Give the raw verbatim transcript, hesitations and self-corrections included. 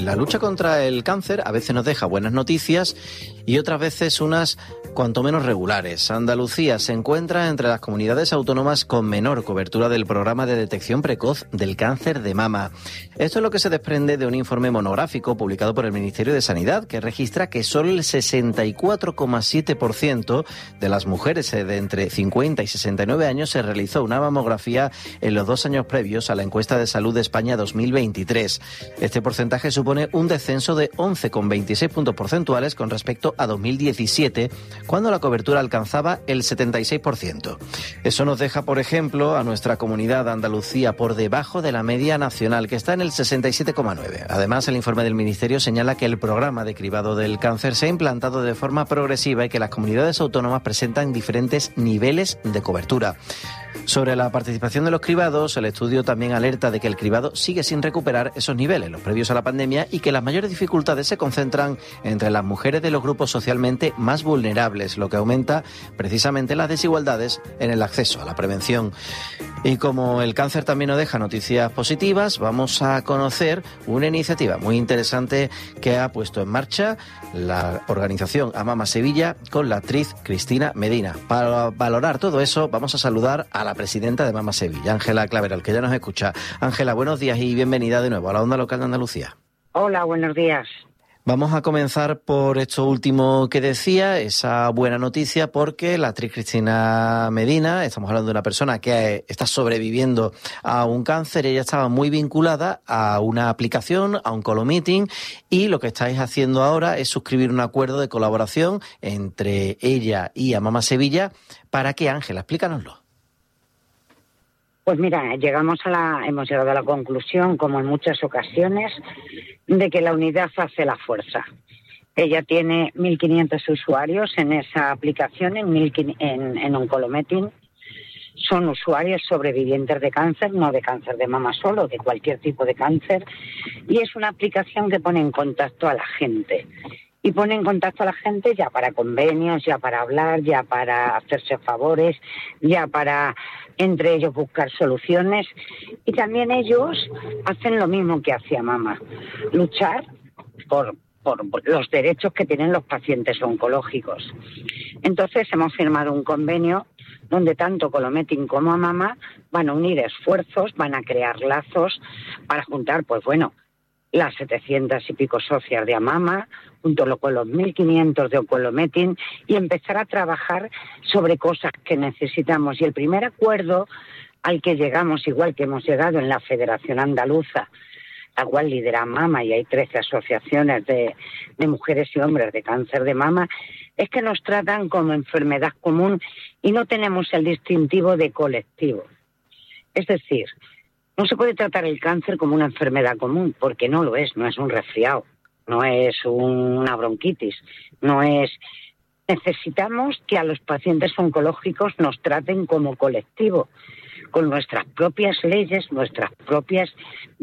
la lucha contra el cáncer a veces nos deja buenas noticias y otras veces unas cuanto menos regulares. Andalucía se encuentra entre las comunidades autónomas con menor cobertura del programa de detección precoz del cáncer de mama. Esto es lo que se desprende de un informe monográfico publicado por el Ministerio de Sanidad, que registra que solo el sesenta y cuatro coma siete por ciento de las mujeres de entre cincuenta y sesenta y nueve años se realizó una mamografía en los dos años previos a la encuesta de salud de España dos mil veintitrés. Este porcentaje supone un descenso de once coma veintiséis puntos porcentuales con respecto a dos mil diecisiete, cuando la cobertura alcanzaba el setenta y seis por ciento. Eso nos deja, por ejemplo, a nuestra comunidad Andalucía por debajo de la media nacional, que está en el sesenta y siete coma nueve. Además, el informe del Ministerio señala que el programa de cribado del cáncer se ha implantado de forma progresiva y que las comunidades autónomas presentan diferentes niveles de cobertura. Sobre la participación de los cribados, el estudio también alerta de que el cribado sigue sin recuperar esos niveles, los previos a la pandemia, y que las mayores dificultades se concentran entre las mujeres de los grupos socialmente más vulnerables, lo que aumenta precisamente las desigualdades en el acceso a la prevención. Y como el cáncer también nos deja noticias positivas, vamos a conocer una iniciativa muy interesante que ha puesto en marcha la organización Amama Sevilla con la actriz Cristina Medina. Para valorar todo eso, vamos a saludar a la presidenta de Amama Sevilla, Ángela Claverol, que ya nos escucha. Ángela, buenos días y bienvenida de nuevo a la Onda Local de Andalucía. Hola, buenos días. Vamos a comenzar por esto último que decía, esa buena noticia, porque la actriz Cristina Medina, estamos hablando de una persona que está sobreviviendo a un cáncer, ella estaba muy vinculada a una aplicación, a un Colomeeting, y lo que estáis haciendo ahora es suscribir un acuerdo de colaboración entre ella y Amama Sevilla. ¿Para qué, Ángela? Explícanoslo. Pues mira, llegamos a la, hemos llegado a la conclusión, como en muchas ocasiones, de que la unidad hace la fuerza. Ella tiene mil quinientos usuarios en esa aplicación, en, en, en Oncolomeeting. Son usuarios sobrevivientes de cáncer, no de cáncer de mama solo, de cualquier tipo de cáncer. Y es una aplicación que pone en contacto a la gente. Y pone en contacto a la gente ya para convenios, ya para hablar, ya para hacerse favores, ya para entre ellos buscar soluciones. Y también ellos hacen lo mismo que hacía Mama, luchar por, por los derechos que tienen los pacientes oncológicos. Entonces hemos firmado un convenio donde tanto Colomeeting como Amama van a unir esfuerzos, van a crear lazos para juntar, pues bueno, las setecientas y pico socias de Amama, junto con los mil quinientos de Colomeeting, y empezar a trabajar sobre cosas que necesitamos. Y el primer acuerdo al que llegamos, igual que hemos llegado en la Federación Andaluza, la cual lidera Amama, y hay trece asociaciones de, de mujeres y hombres de cáncer de mama, es que nos tratan como enfermedad común y no tenemos el distintivo de colectivo. Es decir, no se puede tratar el cáncer como una enfermedad común, porque no lo es, no es un resfriado, no es una bronquitis, no es... Necesitamos que a los pacientes oncológicos nos traten como colectivo, con nuestras propias leyes, nuestras propias